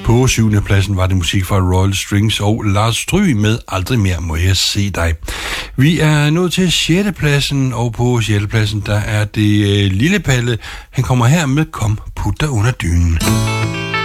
På 7. pladsen var det musik fra Royal Strings og Lars Stryg med Aldrig mere må jeg se dig. Vi er nået til 6. pladsen, og på 6. pladsen der er det Lille Palle. Han kommer her med Kom, put dig under dynen.